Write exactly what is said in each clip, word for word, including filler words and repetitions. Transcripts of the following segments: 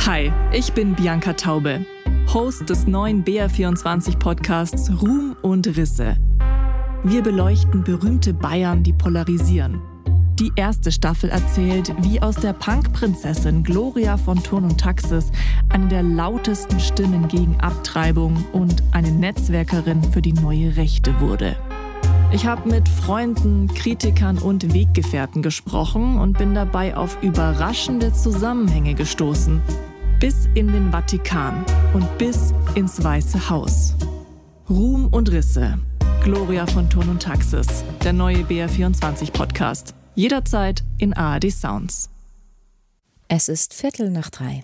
Hi, ich bin Bianca Taube, Host des neuen B R vierundzwanzig Podcasts Ruhm und Risse. Wir beleuchten berühmte Bayern, die polarisieren. Die erste Staffel erzählt, wie aus der Punk-Prinzessin Gloria von Thurn und Taxis eine der lautesten Stimmen gegen Abtreibung und eine Netzwerkerin für die neue Rechte wurde. Ich habe mit Freunden, Kritikern und Weggefährten gesprochen und bin dabei auf überraschende Zusammenhänge gestoßen. Bis in den Vatikan und bis ins Weiße Haus. Ruhm und Risse. Gloria von Thurn und Taxis. Der neue B R vierundzwanzig Podcast. Jederzeit in A R D Sounds. Es ist Viertel nach drei.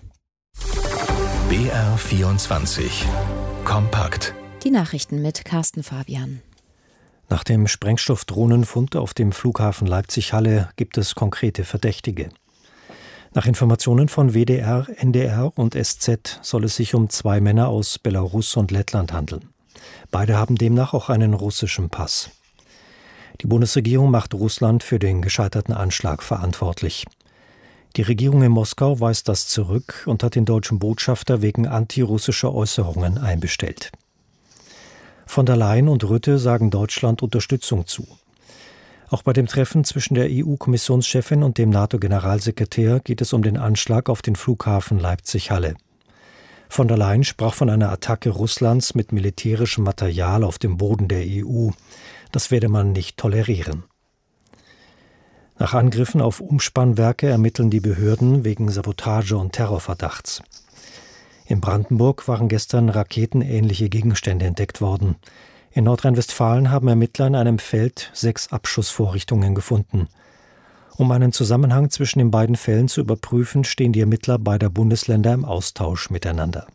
B R vierundzwanzig. Kompakt. Die Nachrichten mit Carsten Fabian. Nach dem Sprengstoffdrohnenfund auf dem Flughafen Leipzig-Halle gibt es konkrete Verdächtige. Nach Informationen von W D R, N D R und S Z soll es sich um zwei Männer aus Belarus und Lettland handeln. Beide haben demnach auch einen russischen Pass. Die Bundesregierung macht Russland für den gescheiterten Anschlag verantwortlich. Die Regierung in Moskau weist das zurück und hat den deutschen Botschafter wegen antirussischer Äußerungen einbestellt. Von der Leyen und Rutte sagen Deutschland Unterstützung zu. Auch bei dem Treffen zwischen der E U-Kommissionschefin und dem NATO-Generalsekretär geht es um den Anschlag auf den Flughafen Leipzig-Halle. Von der Leyen sprach von einer Attacke Russlands mit militärischem Material auf dem Boden der E U. Das werde man nicht tolerieren. Nach Angriffen auf Umspannwerke ermitteln die Behörden wegen Sabotage und Terrorverdachts. In Brandenburg waren gestern raketenähnliche Gegenstände entdeckt worden. In Nordrhein-Westfalen haben Ermittler in einem Feld sechs Abschussvorrichtungen gefunden. Um einen Zusammenhang zwischen den beiden Fällen zu überprüfen, stehen die Ermittler beider Bundesländer im Austausch miteinander.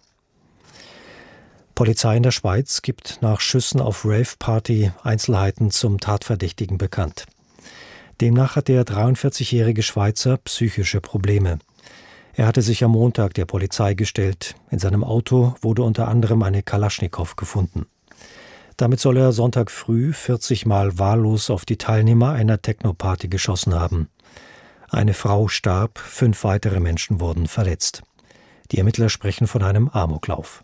Polizei in der Schweiz gibt nach Schüssen auf Rave-Party Einzelheiten zum Tatverdächtigen bekannt. Demnach hat der dreiundvierzigjährige Schweizer psychische Probleme. Er hatte sich am Montag der Polizei gestellt. In seinem Auto wurde unter anderem eine Kalaschnikow gefunden. Damit soll er Sonntag früh vierzig Mal wahllos auf die Teilnehmer einer Techno-Party geschossen haben. Eine Frau starb, fünf weitere Menschen wurden verletzt. Die Ermittler sprechen von einem Amoklauf.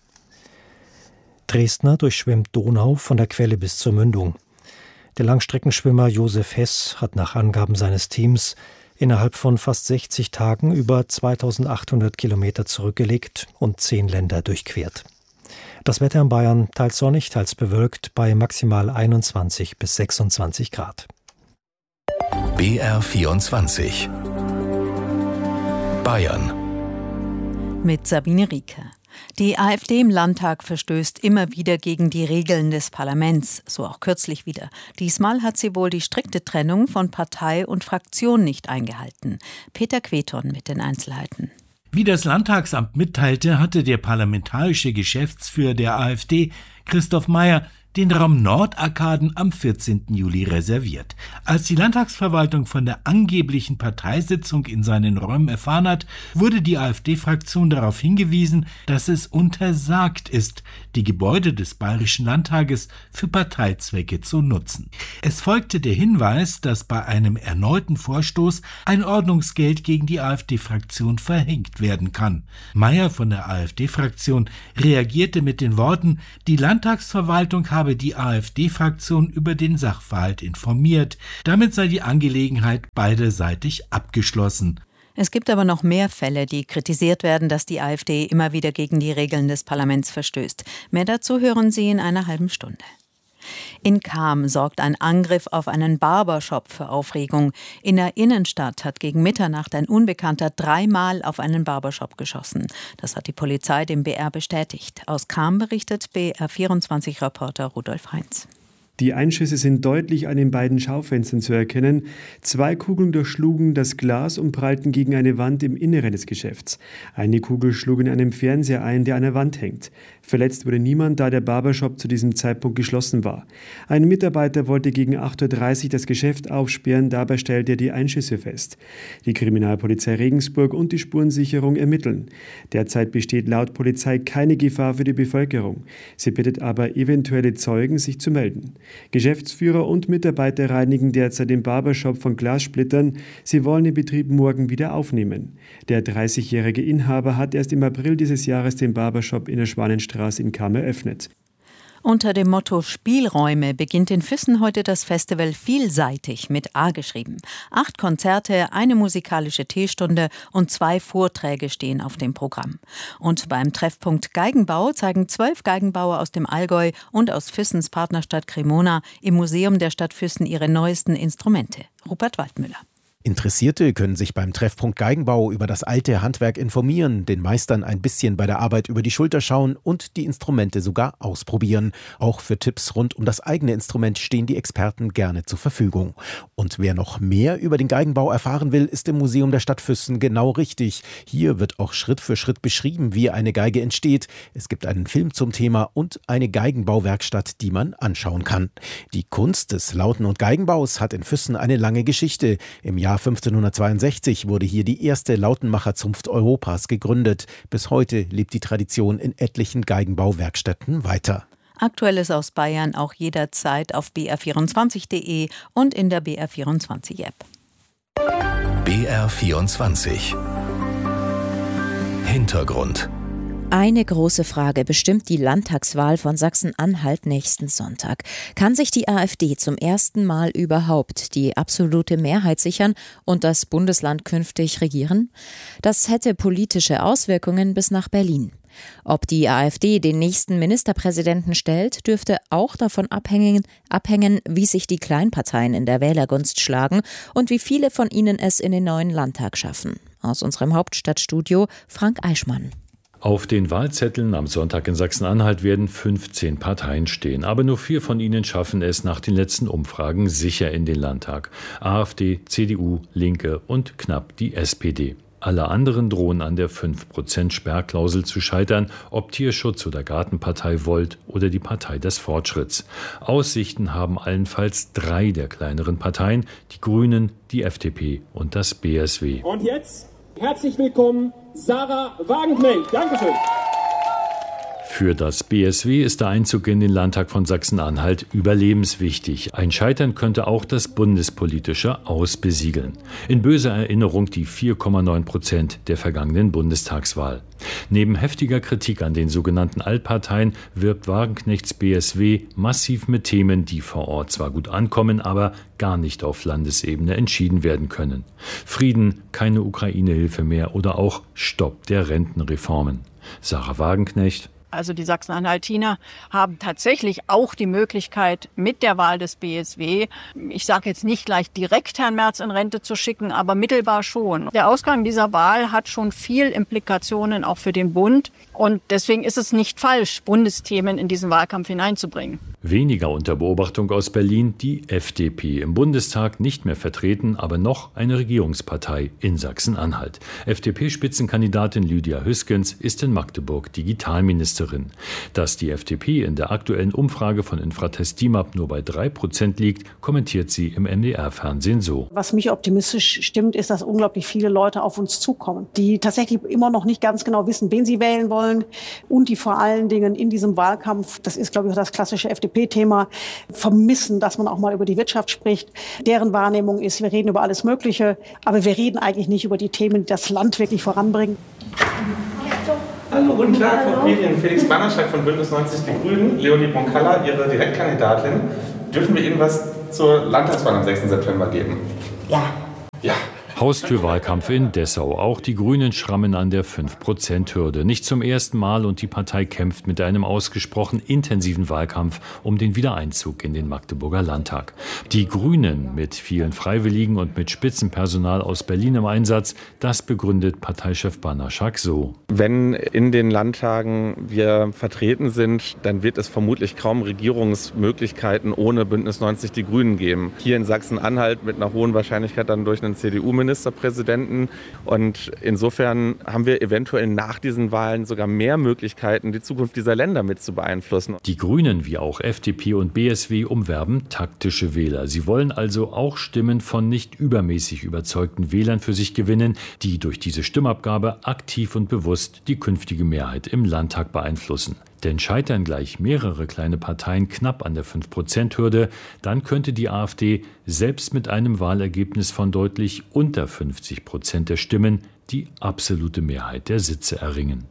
Dresdner durchschwimmt Donau von der Quelle bis zur Mündung. Der Langstreckenschwimmer Josef Hess hat nach Angaben seines Teams innerhalb von fast sechzig Tagen über zweitausendachthundert Kilometer zurückgelegt und zehn Länder durchquert. Das Wetter in Bayern teils sonnig, teils bewölkt bei maximal einundzwanzig bis sechsundzwanzig Grad. B R vierundzwanzig. Bayern. Mit Sabine Rieke. Die AfD im Landtag verstößt immer wieder gegen die Regeln des Parlaments, so auch kürzlich wieder. Diesmal hat sie wohl die strikte Trennung von Partei und Fraktion nicht eingehalten. Peter Queton mit den Einzelheiten. Wie das Landtagsamt mitteilte, hatte der parlamentarische Geschäftsführer der AfD, Christoph Meyer, den Raum Nordarkaden am vierzehnten Juli reserviert. Als die Landtagsverwaltung von der angeblichen Parteisitzung in seinen Räumen erfahren hat, wurde die AfD-Fraktion darauf hingewiesen, dass es untersagt ist, die Gebäude des Bayerischen Landtages für Parteizwecke zu nutzen. Es folgte der Hinweis, dass bei einem erneuten Vorstoß ein Ordnungsgeld gegen die AfD-Fraktion verhängt werden kann. Meyer von der AfD-Fraktion reagierte mit den Worten, die Landtagsverwaltung habe die AfD-Fraktion über den Sachverhalt informiert. Damit sei die Angelegenheit beiderseitig abgeschlossen. Es gibt aber noch mehr Fälle, die kritisiert werden, dass die AfD immer wieder gegen die Regeln des Parlaments verstößt. Mehr dazu hören Sie in einer halben Stunde. In Cham sorgt ein Angriff auf einen Barbershop für Aufregung. In der Innenstadt hat gegen Mitternacht ein Unbekannter dreimal auf einen Barbershop geschossen. Das hat die Polizei dem B R bestätigt. Aus Cham berichtet B R vierundzwanzig-Reporter Rudolf Heinz. Die Einschüsse sind deutlich an den beiden Schaufenstern zu erkennen. Zwei Kugeln durchschlugen das Glas und prallten gegen eine Wand im Inneren des Geschäfts. Eine Kugel schlug in einem Fernseher ein, der an der Wand hängt. Verletzt wurde niemand, da der Barbershop zu diesem Zeitpunkt geschlossen war. Ein Mitarbeiter wollte gegen acht Uhr dreißig das Geschäft aufsperren, dabei stellte er die Einschüsse fest. Die Kriminalpolizei Regensburg und die Spurensicherung ermitteln. Derzeit besteht laut Polizei keine Gefahr für die Bevölkerung. Sie bittet aber eventuelle Zeugen, sich zu melden. Geschäftsführer und Mitarbeiter reinigen derzeit den Barbershop von Glassplittern. Sie wollen den Betrieb morgen wieder aufnehmen. Der dreißigjährige Inhaber hat erst im April dieses Jahres den Barbershop in der Schwanenstraße in Cham eröffnet. Unter dem Motto Spielräume beginnt in Füssen heute das Festival Vielseitig mit A geschrieben. Acht Konzerte, eine musikalische Teestunde und zwei Vorträge stehen auf dem Programm. Und beim Treffpunkt Geigenbau zeigen zwölf Geigenbauer aus dem Allgäu und aus Füssens Partnerstadt Cremona im Museum der Stadt Füssen ihre neuesten Instrumente. Rupert Waldmüller. Interessierte können sich beim Treffpunkt Geigenbau über das alte Handwerk informieren, den Meistern ein bisschen bei der Arbeit über die Schulter schauen und die Instrumente sogar ausprobieren. Auch für Tipps rund um das eigene Instrument stehen die Experten gerne zur Verfügung. Und wer noch mehr über den Geigenbau erfahren will, ist im Museum der Stadt Füssen genau richtig. Hier wird auch Schritt für Schritt beschrieben, wie eine Geige entsteht. Es gibt einen Film zum Thema und eine Geigenbauwerkstatt, die man anschauen kann. Die Kunst des Lauten- und Geigenbaus hat in Füssen eine lange Geschichte. Im Jahr fünfzehnhundertzweiundsechzig wurde hier die erste Lautenmacherzunft Europas gegründet. Bis heute lebt die Tradition in etlichen Geigenbauwerkstätten weiter. Aktuelles aus Bayern auch jederzeit auf b r vierundzwanzig punkt d e und in der B R vierundzwanzig App. B R vierundzwanzig Hintergrund. Eine große Frage bestimmt die Landtagswahl von Sachsen-Anhalt nächsten Sonntag. Kann sich die AfD zum ersten Mal überhaupt die absolute Mehrheit sichern und das Bundesland künftig regieren? Das hätte politische Auswirkungen bis nach Berlin. Ob die AfD den nächsten Ministerpräsidenten stellt, dürfte auch davon abhängen, abhängen, wie sich die Kleinparteien in der Wählergunst schlagen und wie viele von ihnen es in den neuen Landtag schaffen. Aus unserem Hauptstadtstudio Frank Eichmann. Auf den Wahlzetteln am Sonntag in Sachsen-Anhalt werden fünfzehn Parteien stehen. Aber nur vier von ihnen schaffen es nach den letzten Umfragen sicher in den Landtag. AfD, C D U, Linke und knapp die S P D. Alle anderen drohen an der fünf Prozent Sperrklausel zu scheitern, ob Tierschutz oder Gartenpartei Volt oder die Partei des Fortschritts. Aussichten haben allenfalls drei der kleineren Parteien, die Grünen, die F D P und das B S W. Und jetzt herzlich willkommen, Sarah Wagenknecht. Dankeschön. Für das B S W ist der Einzug in den Landtag von Sachsen-Anhalt überlebenswichtig. Ein Scheitern könnte auch das bundespolitische Aus besiegeln. In böser Erinnerung die vier Komma neun Prozent der vergangenen Bundestagswahl. Neben heftiger Kritik an den sogenannten Altparteien wirbt Wagenknechts B S W massiv mit Themen, die vor Ort zwar gut ankommen, aber gar nicht auf Landesebene entschieden werden können. Frieden, keine Ukraine-Hilfe mehr oder auch Stopp der Rentenreformen. Sarah Wagenknecht. Also die Sachsen-Anhaltiner haben tatsächlich auch die Möglichkeit, mit der Wahl des B S W, ich sage jetzt nicht gleich direkt Herrn Merz in Rente zu schicken, aber mittelbar schon. Der Ausgang dieser Wahl hat schon viel Implikationen auch für den Bund. Und deswegen ist es nicht falsch, Bundesthemen in diesen Wahlkampf hineinzubringen. Weniger unter Beobachtung aus Berlin die F D P. Im Bundestag nicht mehr vertreten, aber noch eine Regierungspartei in Sachsen-Anhalt. F D P-Spitzenkandidatin Lydia Hüskens ist in Magdeburg Digitalministerin. Dass die F D P in der aktuellen Umfrage von Infratest D I M A P nur bei drei Prozent liegt, kommentiert sie im M D R-Fernsehen so. Was mich optimistisch stimmt, ist, dass unglaublich viele Leute auf uns zukommen, die tatsächlich immer noch nicht ganz genau wissen, wen sie wählen wollen und die vor allen Dingen in diesem Wahlkampf, das ist, glaube ich, das klassische F D P-Thema, vermissen, dass man auch mal über die Wirtschaft spricht. Deren Wahrnehmung ist, wir reden über alles Mögliche, aber wir reden eigentlich nicht über die Themen, die das Land wirklich voranbringen. Hallo, guten Tag, Frau Medien. Felix Bannerscheid von Bündnis neunzig Die Grünen, Leonie Bonkalla, Ihre Direktkandidatin. Dürfen wir Ihnen was zur Landtagswahl am sechsten September geben? Ja. Ja. Haustürwahlkampf in Dessau. Auch die Grünen schrammen an der fünf Prozent Hürde. Nicht zum ersten Mal und die Partei kämpft mit einem ausgesprochen intensiven Wahlkampf um den Wiedereinzug in den Magdeburger Landtag. Die Grünen mit vielen Freiwilligen und mit Spitzenpersonal aus Berlin im Einsatz, das begründet Parteichef Banaschak so. Wenn in den Landtagen wir vertreten sind, dann wird es vermutlich kaum Regierungsmöglichkeiten ohne Bündnis neunzig Die Grünen geben. Hier in Sachsen-Anhalt mit einer hohen Wahrscheinlichkeit dann durch einen C D U-Ministerpräsidenten. Und insofern haben wir eventuell nach diesen Wahlen sogar mehr Möglichkeiten, die Zukunft dieser Länder mit zu beeinflussen. Die Grünen wie auch F D P und B S W umwerben taktische Wähler. Sie wollen also auch Stimmen von nicht übermäßig überzeugten Wählern für sich gewinnen, die durch diese Stimmabgabe aktiv und bewusst die künftige Mehrheit im Landtag beeinflussen. Denn scheitern gleich mehrere kleine Parteien knapp an der fünf Prozent Hürde, dann könnte die AfD selbst mit einem Wahlergebnis von deutlich unter fünfzig Prozent der Stimmen die absolute Mehrheit der Sitze erringen.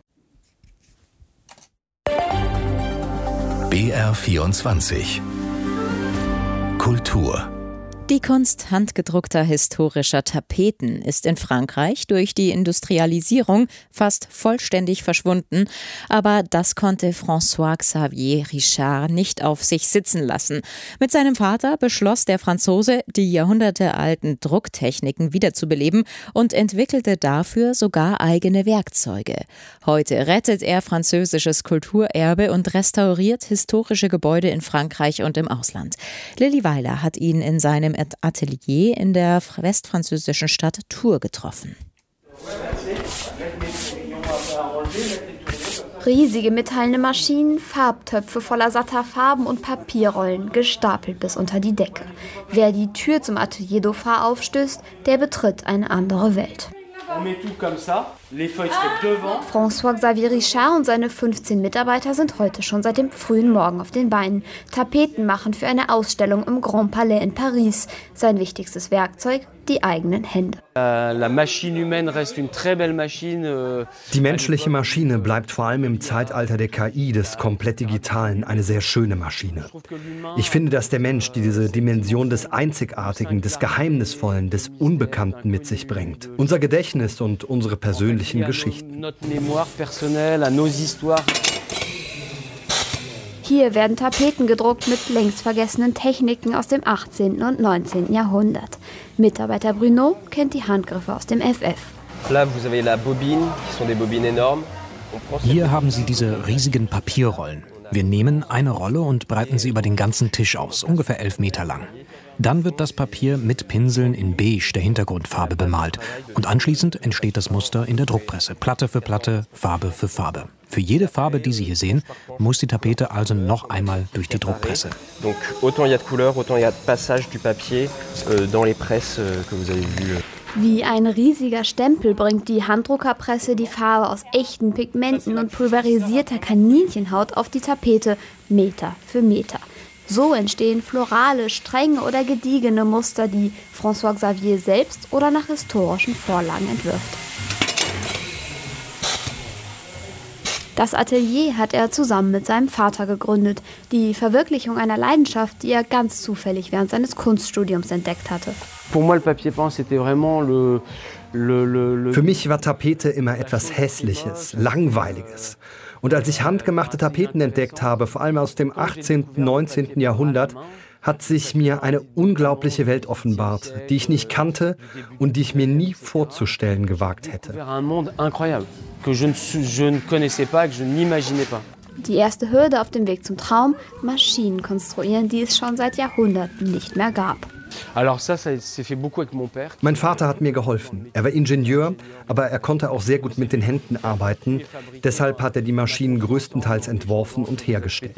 B R vierundzwanzig Kultur. Die Kunst handgedruckter historischer Tapeten ist in Frankreich durch die Industrialisierung fast vollständig verschwunden, aber das konnte François-Xavier Richard nicht auf sich sitzen lassen. Mit seinem Vater beschloss der Franzose, die jahrhundertealten Drucktechniken wiederzubeleben und entwickelte dafür sogar eigene Werkzeuge. Heute rettet er französisches Kulturerbe und restauriert historische Gebäude in Frankreich und im Ausland. Lilly Weiler hat ihn in seinem Atelier in der westfranzösischen Stadt Tours getroffen. Riesige metallene Maschinen, Farbtöpfe voller satter Farben und Papierrollen, gestapelt bis unter die Decke. Wer die Tür zum Atelier Dauphin aufstößt, der betritt eine andere Welt. François-Xavier Richard und seine fünfzehn Mitarbeiter sind heute schon seit dem frühen Morgen auf den Beinen. Tapeten machen für eine Ausstellung im Grand Palais in Paris. Sein wichtigstes Werkzeug, die eigenen Hände. Die menschliche Maschine bleibt vor allem im Zeitalter der K I, des komplett Digitalen, eine sehr schöne Maschine. Ich finde, dass der Mensch diese Dimension des Einzigartigen, des Geheimnisvollen, des Unbekannten mit sich bringt. Unser Gedächtnis und unsere persönlichen Geschichten. Hier werden Tapeten gedruckt mit längst vergessenen Techniken aus dem achtzehnten und neunzehnten Jahrhundert. Mitarbeiter Bruno kennt die Handgriffe aus dem F F. Hier haben Sie diese riesigen Papierrollen. Wir nehmen eine Rolle und breiten sie über den ganzen Tisch aus, ungefähr elf Meter lang. Dann wird das Papier mit Pinseln in Beige, der Hintergrundfarbe, bemalt. Und anschließend entsteht das Muster in der Druckpresse, Platte für Platte, Farbe für Farbe. Für jede Farbe, die Sie hier sehen, muss die Tapete also noch einmal durch die Druckpresse. Donc autant il y a de couleurs, autant il y a de passage du papier euh, dans les presses euh, que vous avez vues. Wie ein riesiger Stempel bringt die Handdruckerpresse die Farbe aus echten Pigmenten und pulverisierter Kaninchenhaut auf die Tapete, Meter für Meter. So entstehen florale, strenge oder gediegene Muster, die François-Xavier selbst oder nach historischen Vorlagen entwirft. Das Atelier hat er zusammen mit seinem Vater gegründet, die Verwirklichung einer Leidenschaft, die er ganz zufällig während seines Kunststudiums entdeckt hatte. Für mich war Tapete immer etwas Hässliches, Langweiliges. Und als ich handgemachte Tapeten entdeckt habe, vor allem aus dem achtzehnten, neunzehnten Jahrhundert, hat sich mir eine unglaubliche Welt offenbart, die ich nicht kannte und die ich mir nie vorzustellen gewagt hätte. Die erste Hürde auf dem Weg zum Traum, Maschinen konstruieren, die es schon seit Jahrhunderten nicht mehr gab. Mein Vater hat mir geholfen. Er war Ingenieur, aber er konnte auch sehr gut mit den Händen arbeiten. Deshalb hat er die Maschinen größtenteils entworfen und hergestellt.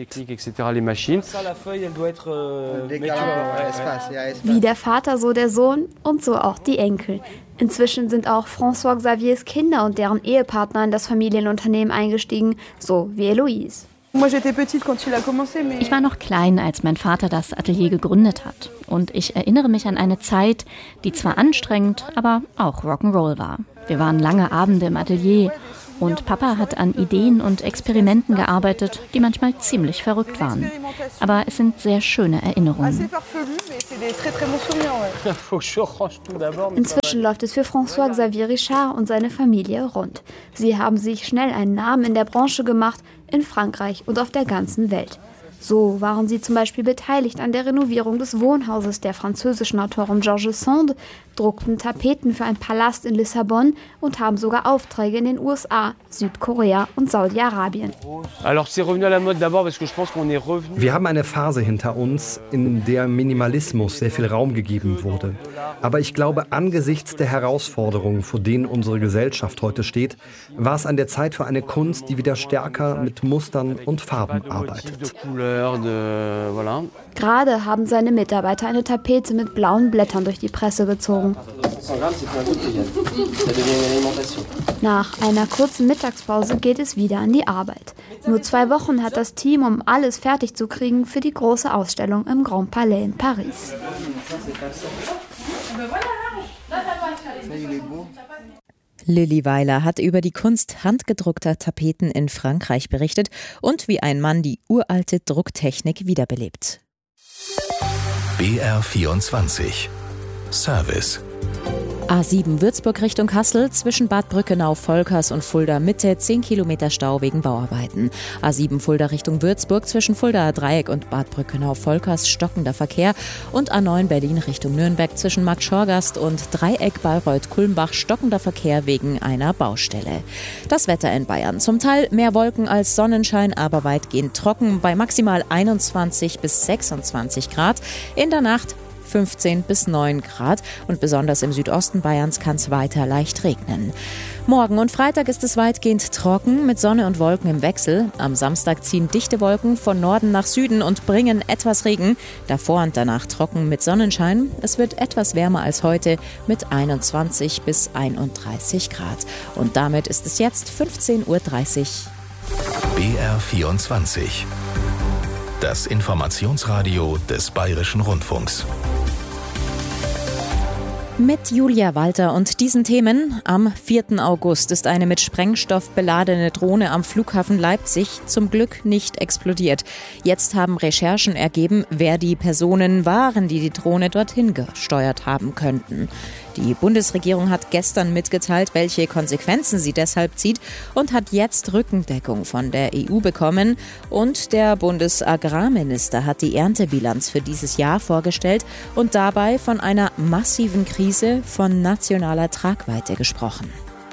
Wie der Vater, so der Sohn und so auch die Enkel. Inzwischen sind auch François-Xaviers Kinder und deren Ehepartner in das Familienunternehmen eingestiegen, so wie Eloise. Ich war noch klein, als mein Vater das Atelier gegründet hat. Und ich erinnere mich an eine Zeit, die zwar anstrengend, aber auch Rock'n'Roll war. Wir waren lange Abende im Atelier und Papa hat an Ideen und Experimenten gearbeitet, die manchmal ziemlich verrückt waren. Aber es sind sehr schöne Erinnerungen. Inzwischen läuft es für François-Xavier Richard und seine Familie rund. Sie haben sich schnell einen Namen in der Branche gemacht, in Frankreich und auf der ganzen Welt. So waren sie zum Beispiel beteiligt an der Renovierung des Wohnhauses der französischen Autorin Georges Sand, druckten Tapeten für einen Palast in Lissabon und haben sogar Aufträge in den U S A, Südkorea und Saudi-Arabien. Wir haben eine Phase hinter uns, in der Minimalismus sehr viel Raum gegeben wurde. Aber ich glaube, angesichts der Herausforderungen, vor denen unsere Gesellschaft heute steht, war es an der Zeit für eine Kunst, die wieder stärker mit Mustern und Farben arbeitet. Gerade haben seine Mitarbeiter eine Tapete mit blauen Blättern durch die Presse gezogen. Nach einer kurzen Mittagspause geht es wieder an die Arbeit. Nur zwei Wochen hat das Team, um alles fertig zu kriegen für die große Ausstellung im Grand Palais in Paris. Lilly Weiler hat über die Kunst handgedruckter Tapeten in Frankreich berichtet und wie ein Mann die uralte Drucktechnik wiederbelebt. B R vierundzwanzig Service. A sieben Würzburg Richtung Kassel, zwischen Bad Brückenau-Volkers und Fulda Mitte zehn Kilometer Stau wegen Bauarbeiten. A sieben Fulda Richtung Würzburg, zwischen Fuldaer Dreieck und Bad Brückenau-Volkers stockender Verkehr. Und A neun Berlin Richtung Nürnberg, zwischen Markt-Schorgast und Dreieck Bayreuth-Kulmbach stockender Verkehr wegen einer Baustelle. Das Wetter in Bayern: zum Teil mehr Wolken als Sonnenschein, aber weitgehend trocken, bei maximal einundzwanzig bis sechsundzwanzig Grad. In der Nacht fünfzehn bis neun Grad und besonders im Südosten Bayerns kann es weiter leicht regnen. Morgen und Freitag ist es weitgehend trocken mit Sonne und Wolken im Wechsel. Am Samstag ziehen dichte Wolken von Norden nach Süden und bringen etwas Regen. Davor und danach trocken mit Sonnenschein. Es wird etwas wärmer als heute mit einundzwanzig bis einunddreißig Grad. Und damit ist es jetzt fünfzehn Uhr dreißig. B R vierundzwanzig. Das Informationsradio des Bayerischen Rundfunks. Mit Julia Walter und diesen Themen. Am vierten August ist eine mit Sprengstoff beladene Drohne am Flughafen Leipzig zum Glück nicht explodiert. Jetzt haben Recherchen ergeben, wer die Personen waren, die die Drohne dorthin gesteuert haben könnten. Die Bundesregierung hat gestern mitgeteilt, welche Konsequenzen sie deshalb zieht und hat jetzt Rückendeckung von der E U bekommen. Und der Bundesagrarminister hat die Erntebilanz für dieses Jahr vorgestellt und dabei von einer massiven Krise von nationaler Tragweite gesprochen.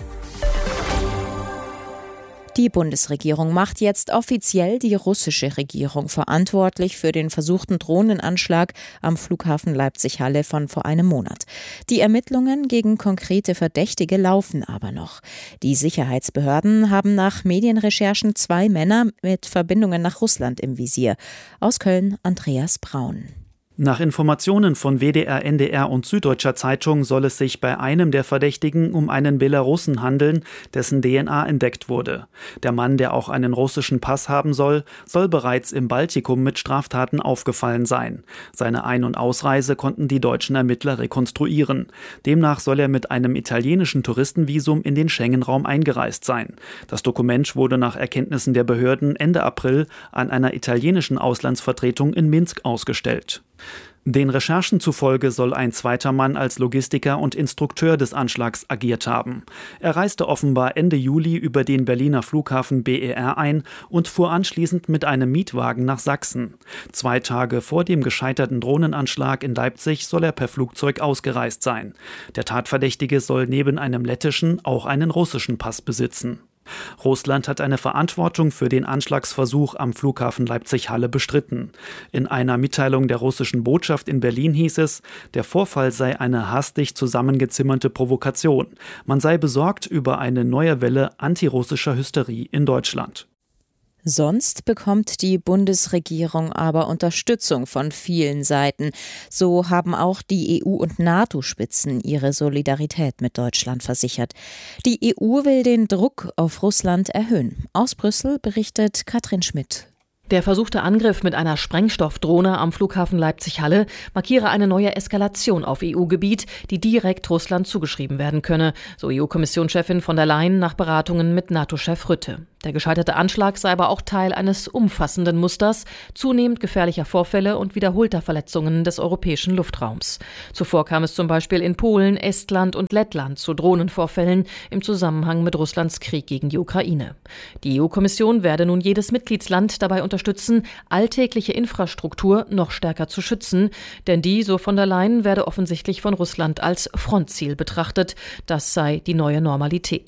Die Bundesregierung macht jetzt offiziell die russische Regierung verantwortlich für den versuchten Drohnenanschlag am Flughafen Leipzig-Halle von vor einem Monat. Die Ermittlungen gegen konkrete Verdächtige laufen aber noch. Die Sicherheitsbehörden haben nach Medienrecherchen zwei Männer mit Verbindungen nach Russland im Visier. Aus Köln Andreas Braun. Nach Informationen von W D R, N D R und Süddeutscher Zeitung soll es sich bei einem der Verdächtigen um einen Belarussen handeln, dessen D N A entdeckt wurde. Der Mann, der auch einen russischen Pass haben soll, soll bereits im Baltikum mit Straftaten aufgefallen sein. Seine Ein- und Ausreise konnten die deutschen Ermittler rekonstruieren. Demnach soll er mit einem italienischen Touristenvisum in den Schengen-Raum eingereist sein. Das Dokument wurde nach Erkenntnissen der Behörden Ende April an einer italienischen Auslandsvertretung in Minsk ausgestellt. Den Recherchen zufolge soll ein zweiter Mann als Logistiker und Instrukteur des Anschlags agiert haben. Er reiste offenbar Ende Juli über den Berliner Flughafen B E R ein und fuhr anschließend mit einem Mietwagen nach Sachsen. Zwei Tage vor dem gescheiterten Drohnenanschlag in Leipzig soll er per Flugzeug ausgereist sein. Der Tatverdächtige soll neben einem lettischen auch einen russischen Pass besitzen. Russland hat eine Verantwortung für den Anschlagsversuch am Flughafen Leipzig-Halle bestritten. In einer Mitteilung der russischen Botschaft in Berlin hieß es, der Vorfall sei eine hastig zusammengezimmerte Provokation. Man sei besorgt über eine neue Welle antirussischer Hysterie in Deutschland. Sonst bekommt die Bundesregierung aber Unterstützung von vielen Seiten. So haben auch die E U- und NATO-Spitzen ihre Solidarität mit Deutschland versichert. Die E U will den Druck auf Russland erhöhen. Aus Brüssel berichtet Katrin Schmidt. Der versuchte Angriff mit einer Sprengstoffdrohne am Flughafen Leipzig-Halle markiere eine neue Eskalation auf E U-Gebiet, die direkt Russland zugeschrieben werden könne, so E U-Kommissionschefin von der Leyen nach Beratungen mit NATO-Chef Rutte. Der gescheiterte Anschlag sei aber auch Teil eines umfassenden Musters zunehmend gefährlicher Vorfälle und wiederholter Verletzungen des europäischen Luftraums. Zuvor kam es zum Beispiel in Polen, Estland und Lettland zu Drohnenvorfällen im Zusammenhang mit Russlands Krieg gegen die Ukraine. Die E U-Kommission werde nun jedes Mitgliedsland dabei unterstützen, alltägliche Infrastruktur noch stärker zu schützen, denn die, so von der Leyen, werde offensichtlich von Russland als Frontziel betrachtet. Das sei die neue Normalität.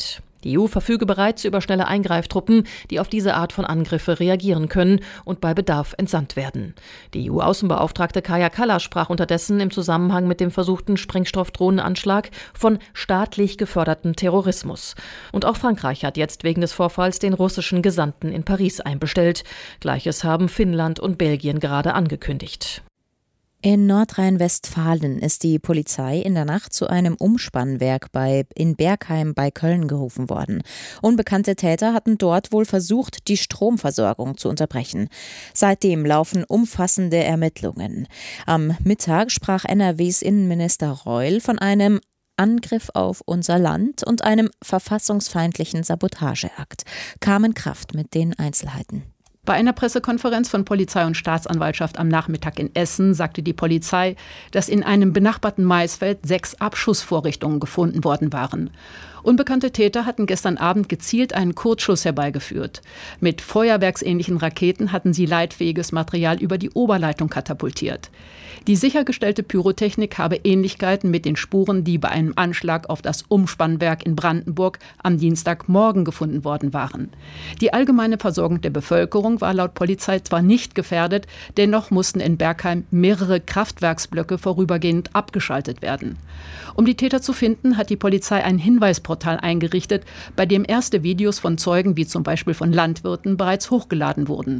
Die E U verfüge bereits über schnelle Eingreiftruppen, die auf diese Art von Angriffe reagieren können und bei Bedarf entsandt werden. Die E U-Außenbeauftragte Kaja Kallas sprach unterdessen im Zusammenhang mit dem versuchten Sprengstoffdrohnenanschlag von staatlich geförderten Terrorismus. Und auch Frankreich hat jetzt wegen des Vorfalls den russischen Gesandten in Paris einbestellt. Gleiches haben Finnland und Belgien gerade angekündigt. In Nordrhein-Westfalen ist die Polizei in der Nacht zu einem Umspannwerk bei, in Bergheim bei Köln gerufen worden. Unbekannte Täter hatten dort wohl versucht, die Stromversorgung zu unterbrechen. Seitdem laufen umfassende Ermittlungen. Am Mittag sprach N R Ws Innenminister Reul von einem Angriff auf unser Land und einem verfassungsfeindlichen Sabotageakt. Carmen Kraft mit den Einzelheiten. Bei einer Pressekonferenz von Polizei und Staatsanwaltschaft am Nachmittag in Essen sagte die Polizei, dass in einem benachbarten Maisfeld sechs Abschussvorrichtungen gefunden worden waren. Unbekannte Täter hatten gestern Abend gezielt einen Kurzschluss herbeigeführt. Mit feuerwerksähnlichen Raketen hatten sie leitfähiges Material über die Oberleitung katapultiert. Die sichergestellte Pyrotechnik habe Ähnlichkeiten mit den Spuren, die bei einem Anschlag auf das Umspannwerk in Brandenburg am Dienstagmorgen gefunden worden waren. Die allgemeine Versorgung der Bevölkerung war laut Polizei zwar nicht gefährdet, dennoch mussten in Bergheim mehrere Kraftwerksblöcke vorübergehend abgeschaltet werden. Um die Täter zu finden, hat die Polizei ein Hinweisportal eingerichtet, bei dem erste Videos von Zeugen wie zum Beispiel von Landwirten bereits hochgeladen wurden.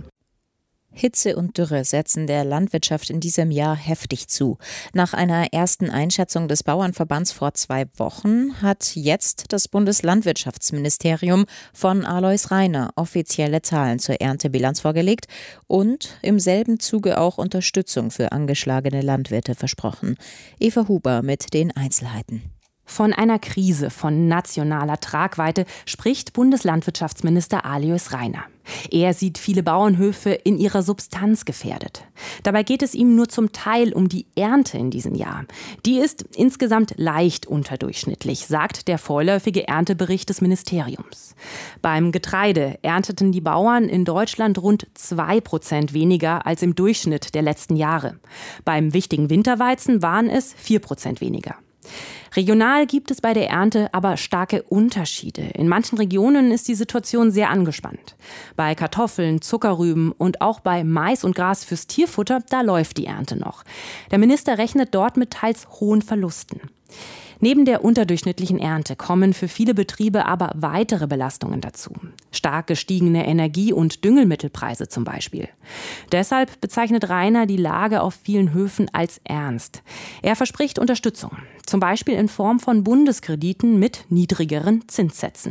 Hitze und Dürre setzen der Landwirtschaft in diesem Jahr heftig zu. Nach einer ersten Einschätzung des Bauernverbands vor zwei Wochen hat jetzt das Bundeslandwirtschaftsministerium von Alois Rainer offizielle Zahlen zur Erntebilanz vorgelegt und im selben Zuge auch Unterstützung für angeschlagene Landwirte versprochen. Eva Huber mit den Einzelheiten. Von einer Krise von nationaler Tragweite spricht Bundeslandwirtschaftsminister Alois Rainer. Er sieht viele Bauernhöfe in ihrer Substanz gefährdet. Dabei geht es ihm nur zum Teil um die Ernte in diesem Jahr. Die ist insgesamt leicht unterdurchschnittlich, sagt der vorläufige Erntebericht des Ministeriums. Beim Getreide ernteten die Bauern in Deutschland rund zwei Prozent weniger als im Durchschnitt der letzten Jahre. Beim wichtigen Winterweizen waren es vier Prozent weniger. Regional gibt es bei der Ernte aber starke Unterschiede. In manchen Regionen ist die Situation sehr angespannt. Bei Kartoffeln, Zuckerrüben und auch bei Mais und Gras fürs Tierfutter, da läuft die Ernte noch. Der Minister rechnet dort mit teils hohen Verlusten. Neben der unterdurchschnittlichen Ernte kommen für viele Betriebe aber weitere Belastungen dazu. Stark gestiegene Energie- und Düngemittelpreise zum Beispiel. Deshalb bezeichnet Rainer die Lage auf vielen Höfen als ernst. Er verspricht Unterstützung, zum Beispiel in Form von Bundeskrediten mit niedrigeren Zinssätzen.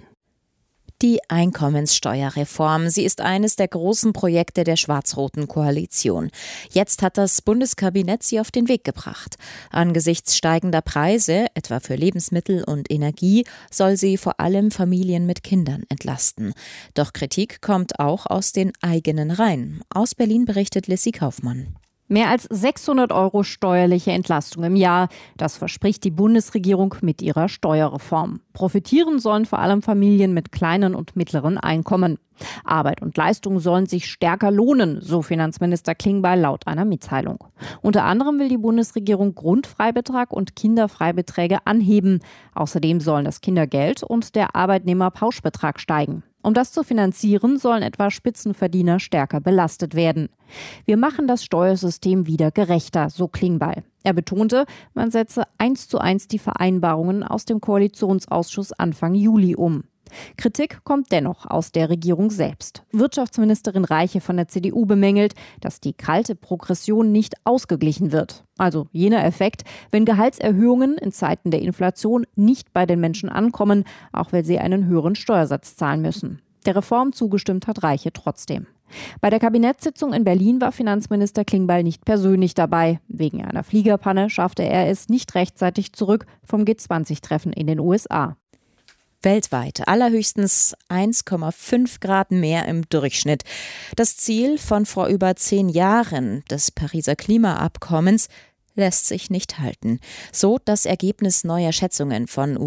Die Einkommenssteuerreform, sie ist eines der großen Projekte der schwarz-roten Koalition. Jetzt hat das Bundeskabinett sie auf den Weg gebracht. Angesichts steigender Preise, etwa für Lebensmittel und Energie, soll sie vor allem Familien mit Kindern entlasten. Doch Kritik kommt auch aus den eigenen Reihen. Aus Berlin berichtet Lissy Kaufmann. Mehr als sechshundert Euro steuerliche Entlastung im Jahr. Das verspricht die Bundesregierung mit ihrer Steuerreform. Profitieren sollen vor allem Familien mit kleinen und mittleren Einkommen. Arbeit und Leistung sollen sich stärker lohnen, so Finanzminister Klingbeil laut einer Mitteilung. Unter anderem will die Bundesregierung Grundfreibetrag und Kinderfreibeträge anheben. Außerdem sollen das Kindergeld und der Arbeitnehmerpauschbetrag steigen. Um das zu finanzieren, sollen etwa Spitzenverdiener stärker belastet werden. Wir machen das Steuersystem wieder gerechter, so Klingbeil. Er betonte, man setze eins zu eins die Vereinbarungen aus dem Koalitionsausschuss Anfang Juli um. Kritik kommt dennoch aus der Regierung selbst. Wirtschaftsministerin Reiche von der C D U bemängelt, dass die kalte Progression nicht ausgeglichen wird. Also jener Effekt, wenn Gehaltserhöhungen in Zeiten der Inflation nicht bei den Menschen ankommen, auch weil sie einen höheren Steuersatz zahlen müssen. Der Reform zugestimmt hat Reiche trotzdem. Bei der Kabinettssitzung in Berlin war Finanzminister Klingbeil nicht persönlich dabei. Wegen einer Fliegerpanne schaffte er es nicht rechtzeitig zurück vom G zwanzig Treffen in den U S A. Weltweit allerhöchstens eins Komma fünf Grad mehr im Durchschnitt. Das Ziel von vor über zehn Jahren des Pariser Klimaabkommens lässt sich nicht halten. So das Ergebnis neuer Schätzungen von